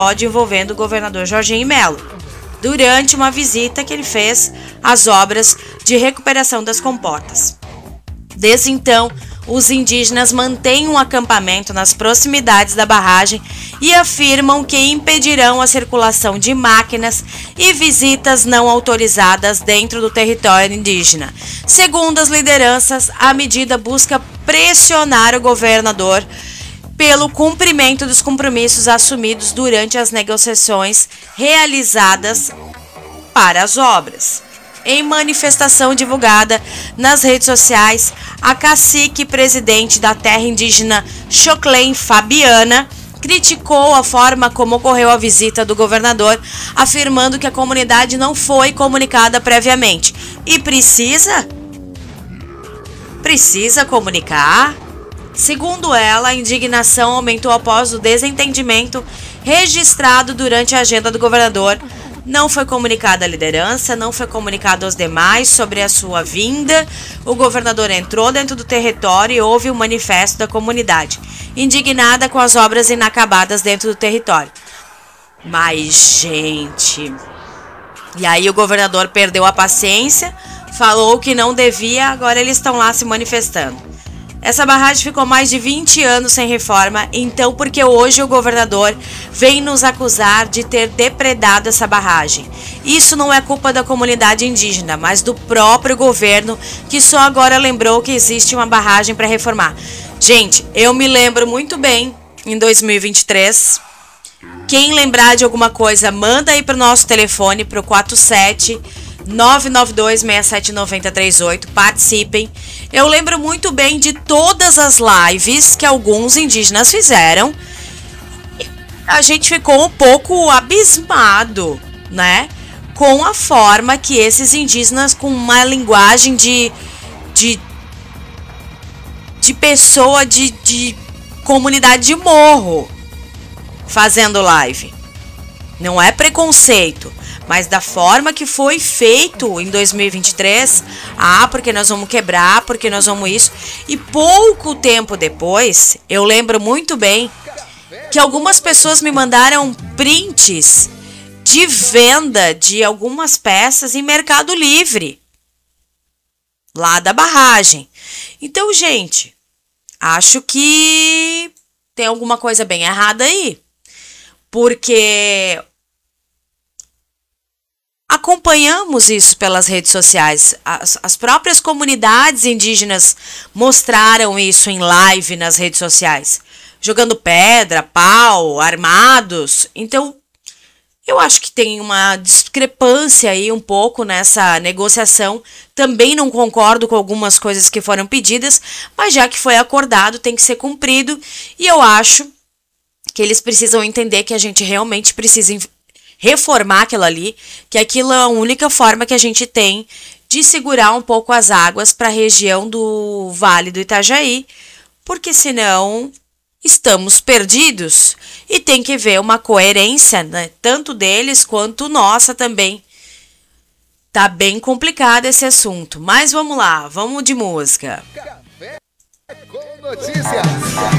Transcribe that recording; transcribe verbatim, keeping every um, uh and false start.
envolvendo o governador Jorginho Melo, durante uma visita que ele fez às obras de recuperação das comportas. Desde então, os indígenas mantêm um acampamento nas proximidades da barragem e afirmam que impedirão a circulação de máquinas e visitas não autorizadas dentro do território indígena. Segundo as lideranças, a medida busca pressionar o governador pelo cumprimento dos compromissos assumidos durante as negociações realizadas para as obras. Em manifestação divulgada nas redes sociais, a cacique presidente da terra indígena Xoclen Fabiana criticou a forma como ocorreu a visita do governador, afirmando que a comunidade não foi comunicada previamente. E precisa? Precisa comunicar? Segundo ela, a indignação aumentou após o desentendimento registrado durante a agenda do governador. Não foi comunicada à liderança, não foi comunicado aos demais sobre a sua vinda. O governador entrou dentro do território e houve um manifesto da comunidade, indignada com as obras inacabadas dentro do território. Mas, gente... E aí o governador perdeu a paciência, falou que não devia, agora eles estão lá se manifestando. Essa barragem ficou mais de vinte anos sem reforma, então por que hoje o governador vem nos acusar de ter depredado essa barragem? Isso não é culpa da comunidade indígena, mas do próprio governo, que só agora lembrou que existe uma barragem para reformar. Gente, eu me lembro muito bem, em dois mil e vinte e três, quem lembrar de alguma coisa, manda aí para o nosso telefone, para o quatro sete nove nove dois seis sete nove zero três oito, participem. Eu lembro muito bem de todas as lives que alguns indígenas fizeram. A gente ficou um pouco abismado, né? Com a forma que esses indígenas, com uma linguagem de de, de pessoa de, de comunidade de morro, fazendo live. Não é preconceito, mas da forma que foi feito em dois mil e vinte e três, ah, porque nós vamos quebrar, porque nós vamos isso. E pouco tempo depois, eu lembro muito bem que algumas pessoas me mandaram prints de venda de algumas peças em Mercado Livre, lá da barragem. Então, gente, acho que tem alguma coisa bem errada aí, porque acompanhamos isso pelas redes sociais. As, as próprias comunidades indígenas mostraram isso em live nas redes sociais, jogando pedra, pau, armados. Então, eu acho que tem uma discrepância aí um pouco nessa negociação. Também não concordo com algumas coisas que foram pedidas, mas já que foi acordado, tem que ser cumprido. E eu acho que eles precisam entender que a gente realmente precisa reformar aquilo ali, que aquilo é a única forma que a gente tem de segurar um pouco as águas para a região do Vale do Itajaí, porque senão estamos perdidos e tem que ver uma coerência, né, tanto deles quanto nossa também. Tá bem complicado esse assunto, mas vamos lá, vamos de música. Café com notícias.